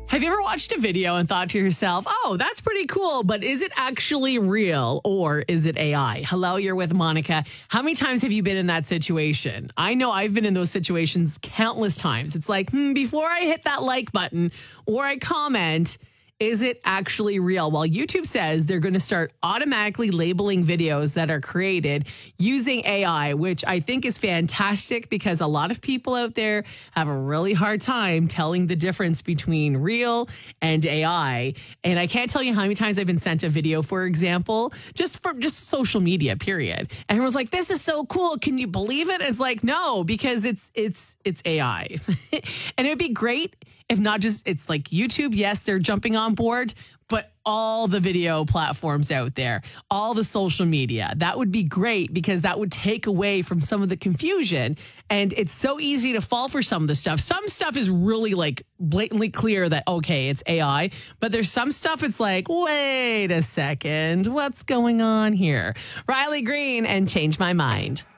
Have you ever watched a video and thought to yourself, oh, that's pretty cool, but is it actually real or is it AI? Hello, you're with Monica. How many times have you been in that situation? I know I've been in those situations countless times. It's like, before I hit that like button or I comment, is it actually real? Well, YouTube says they're going to start automatically labeling videos that are created using AI, which I think is fantastic because a lot of people out there have a really hard time telling the difference between real and AI. And I can't tell you how many times I've been sent a video, for example, just social media, period. And everyone's like, this is so cool. Can you believe it? It's like, no, because it's AI. And it would be great if not just, it's like YouTube, yes, they're jumping on board, but all the video platforms out there, all the social media, that would be great because that would take away from some of the confusion. And it's so easy to fall for some of the stuff. Some stuff is really like blatantly clear that, okay, it's AI, but there's some stuff it's like, wait a second, what's going on here? Riley Green and Change My Mind.